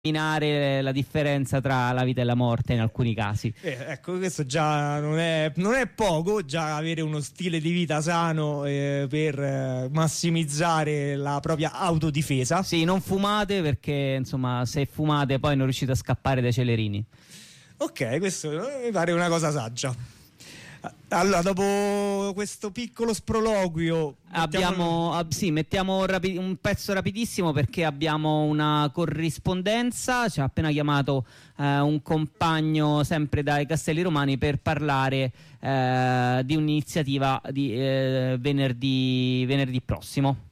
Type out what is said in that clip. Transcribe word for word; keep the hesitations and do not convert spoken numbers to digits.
eliminare la differenza tra la vita e la morte in alcuni casi. Eh, ecco, questo già non è, non è poco, già avere uno stile di vita sano eh, per eh, massimizzare la propria autodifesa. Sì, non fumate, perché insomma se fumate poi non riuscite a scappare dai celerini. Ok, questo mi pare una cosa saggia. Allora, dopo questo piccolo sproloquio abbiamo ah, sì, mettiamo rapi- un pezzo rapidissimo, perché abbiamo una corrispondenza. Ci ha appena chiamato eh, un compagno sempre dai Castelli Romani per parlare eh, di un'iniziativa di eh, venerdì, venerdì prossimo.